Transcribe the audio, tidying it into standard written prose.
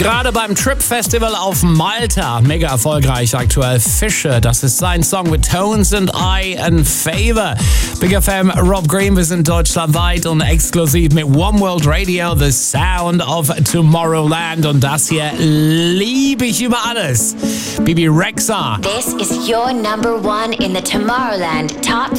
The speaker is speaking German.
Gerade beim Trip Festival auf Malta, mega erfolgreich aktuell. Fische, das ist sein Song mit Tones and I and Favor. Big FM, Rob Green, wir sind deutschlandweit und exklusiv mit One World Radio, The Sound of Tomorrowland. Und das hier liebe ich über alles. Bebe Rexha. This is your number one in the Tomorrowland Top